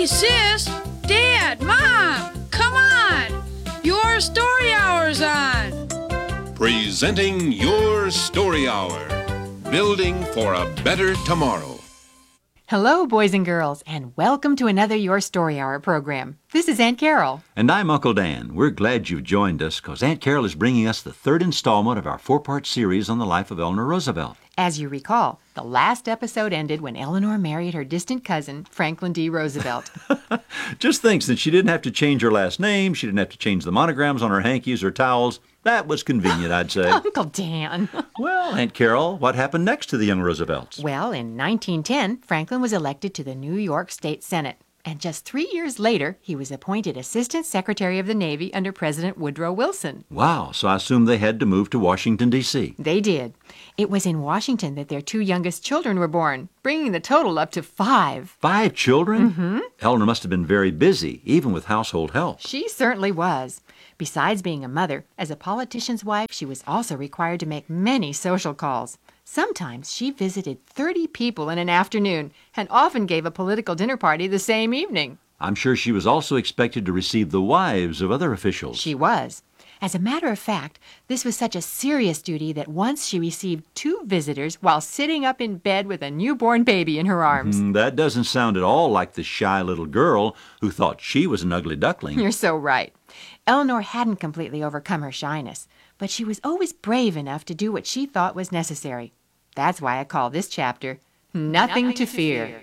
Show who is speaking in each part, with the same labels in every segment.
Speaker 1: Sis, Dad, Mom, come on! Your story hour's on!
Speaker 2: Presenting Your Story Hour, building for a better tomorrow.
Speaker 3: Hello, boys and girls, and welcome to another Your Story Hour program. This is Aunt Carol.
Speaker 4: And I'm Uncle Dan. We're glad you've joined us because Aunt Carol is bringing us the third installment of our four-part series on the life of Eleanor Roosevelt.
Speaker 3: As you recall, the last episode ended when Eleanor married her distant cousin, Franklin D. Roosevelt.
Speaker 4: Just think, since she didn't have to change her last name, she didn't have to change the monograms on her hankies or towels. That was convenient, I'd say.
Speaker 3: Uncle Dan.
Speaker 4: Well, Aunt Carol, what happened next to the young Roosevelts?
Speaker 3: Well, in 1910, Franklin was elected to the New York State Senate. And just 3 years later, he was appointed Assistant Secretary of the Navy under President Woodrow Wilson.
Speaker 4: Wow, so I assume they had to move to Washington, D.C.
Speaker 3: They did. It was in Washington that their two youngest children were born, bringing the total up to 5.
Speaker 4: 5 children?
Speaker 3: Mm-hmm.
Speaker 4: Eleanor must have been very busy, even with household help.
Speaker 3: She certainly was. Besides being a mother, as a politician's wife, she was also required to make many social calls. Sometimes she visited 30 people in an afternoon and often gave a political dinner party the same evening.
Speaker 4: I'm sure she was also expected to receive the wives of other officials.
Speaker 3: She was. As a matter of fact, this was such a serious duty that once she received 2 visitors while sitting up in bed with a newborn baby in her arms.
Speaker 4: That doesn't sound at all like the shy little girl who thought she was an ugly duckling.
Speaker 3: You're so right. Eleanor hadn't completely overcome her shyness, but she was always brave enough to do what she thought was necessary. That's why I call this chapter, Nothing to Fear.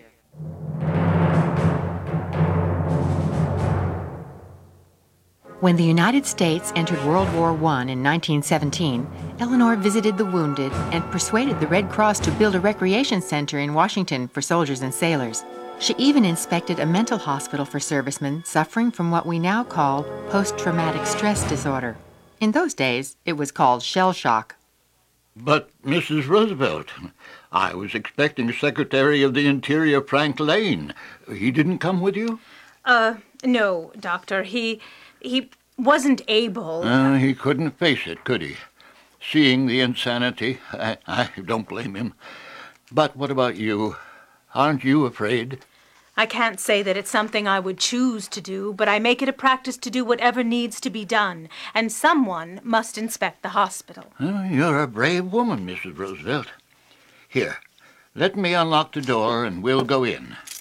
Speaker 3: When the United States entered World War I in 1917, Eleanor visited the wounded and persuaded the Red Cross to build a recreation center in Washington for soldiers and sailors. She even inspected a mental hospital for servicemen suffering from what we now call post-traumatic stress disorder. In those days, it was called shell shock.
Speaker 5: But, Mrs. Roosevelt, I was expecting Secretary of the Interior Frank Lane. He didn't come with you?
Speaker 6: No, Doctor. He wasn't able.
Speaker 5: He couldn't face it, could he? Seeing the insanity, I don't blame him. But what about you? Aren't you afraid?
Speaker 6: I can't say that it's something I would choose to do, but I make it a practice to do whatever needs to be done, and someone must inspect the hospital.
Speaker 5: You're a brave woman, Mrs. Roosevelt. Here, let me unlock the door and we'll go in.